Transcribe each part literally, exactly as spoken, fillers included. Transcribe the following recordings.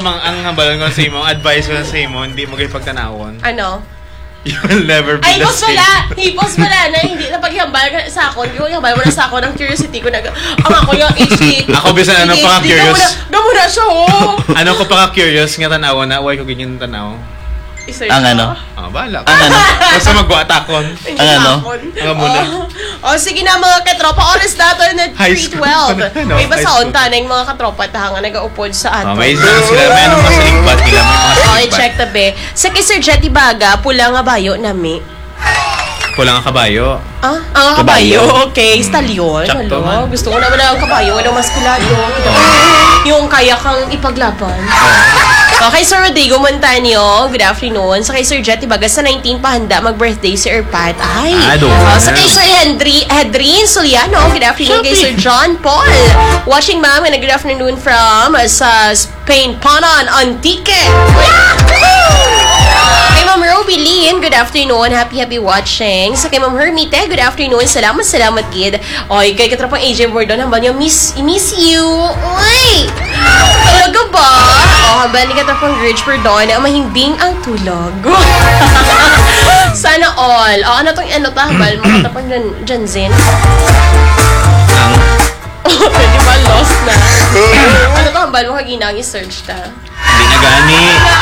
ang ang hambalan ko sa imo, advice ko sa imo, hindi mo kayo pagtanawon. Ano? You will never be Ay, the hipos same. pala! Hipos pala na hindi na paghihambal ka sa akin. Yung hambal mo na sa akin, ang curiosity ko na, ang ako yung H D. Ako bisan ano pa ka-curious. Gamo na siya, oh! Ano ko pa ka-curious nga tanaw na, why ko ganyan tanaw? I-search Ang mo. ano? Ah, bahala. Ang ano? Basta magwa-atakon. Hindi Ang ano? takon. Ang muna. Oh, oh, sige na mga katropa. Oras dato na High three school. twelve. Ano? May High basaon school. ta na yung mga katropa tahang nag-aupod sa Ah, ato. may ano sila, may anong masaligbat nila, may mga Oh, saligbat. i-check tabi. Sa kay Sir Jetty Baga, pula nga bayo nami. Kulang ang kabayo. Ah, ang kabayo. Kabayo. Okay, stallion. Sakto Hello. man. Gusto ko naman ang kabayo. Anong maskulado. Yung kaya kang ipaglaban. Okay, Sir Rodrigo Montaño. Good afternoon. Sa kay Sir Jetty Baga, sa nineteen pa handa mag-birthday si Erpat. Ay. Ah, doon. Oh, sa kay Sir Henry, Hedrin Soliano. Good afternoon kay Sir John Paul. Watching ma'am, and good afternoon from uh, sa Spain, Panon, Antique. Kay Ma'am Ruby Lynn, good afternoon. Happy, happy watching. Sa kay Ma'am Hermite, good afternoon. Salamat, salamat, kid. Oy, kay katrapang A J Bordon, hambal niyo, miss, miss you. Uy! Talaga ba? Oh, hambal ni katrapang Gridge Bordon, na mahimbing ang tulog. Sana all. Oh, ano tong ano ta, hambal mo katrapang Jan, Janzen? Ang Di ba, lost na? Ano to, hambal mo kaginang i-search ta? hindi na gani.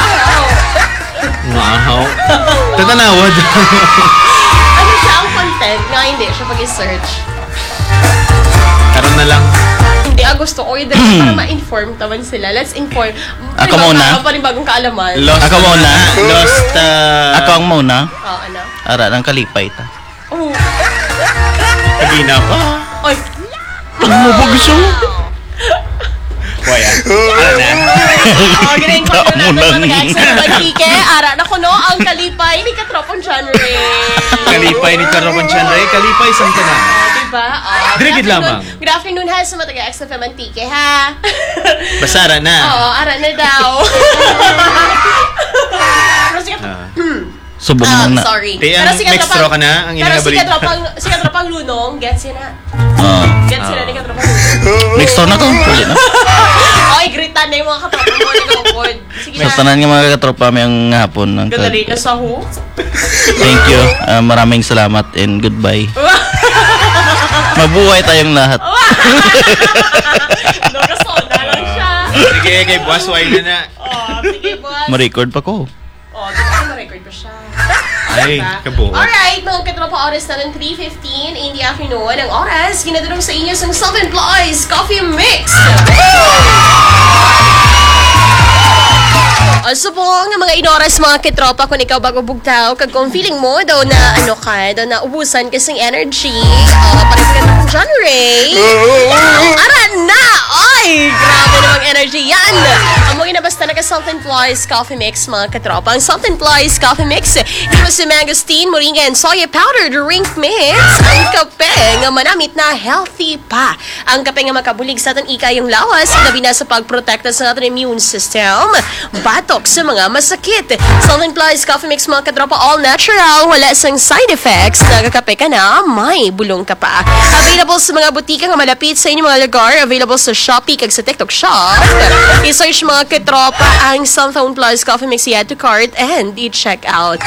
Wow. Tatanawad. Ano siya ang content nga hindi siya pag-i-search? Karon na lang. Hindi, ah, gusto ko yun dahil para ma-inform taman sila. Let's inform. Ako muna. Panibagong kaalaman. Lost. Ako muna. Lost. uh, Ako ang muna. Oh, ano? Ara ng kalipay ta. Oh. Kagina pa. Oy. Ano ba gusto? Waya. Ano na? Oh, ginayin ko na natin Tamo lang. mga nag-accent ng Kike. Ara na ko, no? Ang kalipay ni Katropong John Ray. Kalipay ni Karoban Chanray. Kalipay sa tanan. Oh, diba? Oh, Dirigid good afternoon. lamang. Good afternoon, ha, sa mga taga-X F M Antique, ha? Basara na. Oo, ara na daw. Pero sige, Ah. Subong Ah, na na. sorry. Di, ang mextro ka na, ang Pero si inangabalik. Katropang, si Katropang Lunong, gets yun na. Oh. Gets yun na ni Katropang Lunong. Next door na to. Pwede na. Oy, gritan na yung mga katropang mo na kapod. Sige Sa na. tanan nga mga katropa may ang hapon. Ng Gadali na sa hu. Thank you. Ah, maraming salamat and goodbye. Mabuhay tayong lahat. No, kasona lang siya. Sige, kay Boss Wine na na. Oh, sige, boss. Ma-record pa ko. Oh, di ba ma-record pa siya? Ay, kabuo. Alright, mga katropa, oras na ng three fifteen in the afternoon. Ang oras, ginadurong sa inyo sa Southern Ploys Coffee Mix. O, subong ng mga inoras mga kitropa kung ikaw bago bugtaw, kag kung feeling mo daw na ano ka, daw na ubusan kasing energy, o, parang ka ng John Ray, aran na! Ay, grabe namang energy yan! Ang mga basta naka Salt and Flies Coffee Mix mga katropa. Ang Salt and Flies Coffee Mix, ito si mangosteen, moringa, and soya powder drink mix. Ang kape nga manamit na healthy pa. Ang kape nga makabulig sa ating ika yung lawas, gabi na sa pagprotekta sa ating immune system. Batok sa mga masakit. Salt and Flies Coffee Mix mga katropa, all natural, wala sang side effects. Nagakape ka na, may bulong ka pa. Available sa mga butika nga malapit sa inyong mga lugar. Available sa Shopee kag sa TikTok Shop. I-search mga katropa ang Salt and Flies Coffee Mix, i-add to cart and i-check out.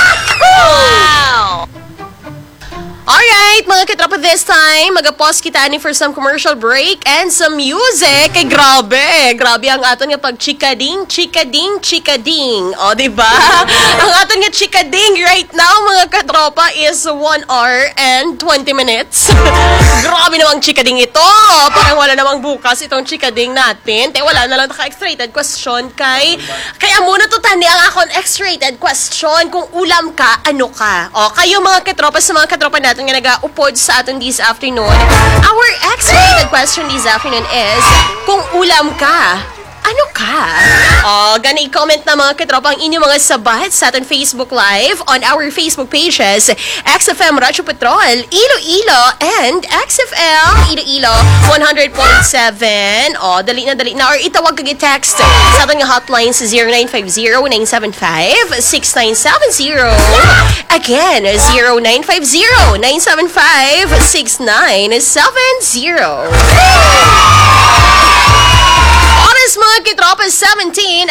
Wow! Alright, mga katropa, this time, mag-pause kita ni for some commercial break and some music. Ay, grabe. Grabe ang aton nga pag chikading, chikading, chikading. O, diba? Ang aton nga chikading right now, mga katropa, is one hour and twenty minutes. Grabe namang chikading ito. Parang wala namang bukas itong chikading natin. Te, wala na lang naka-X-rated question kay... Kaya muna to tani ang akong X-rated question. Kung ulam ka, ano ka? O, kayo mga katropa, sa mga katropa natin nga nag-upod sa atin this afternoon. Our X-rated question this afternoon is, kung ulam ka, ano ka? Oh, gani i-comment na mga katropa ang inyong mga sabat sa ating Facebook Live on our Facebook pages, X F M Radyo Patrol, Iloilo, and X F M Iloilo one hundred point seven. Oh, dali na, dali na. Or itawag kag i-text sa ating hotline sa zero nine five zero nine seven five six nine seven zero. Again, zero nine five zero nine seven five six nine seven zero. Oras mga kitropa, seventeen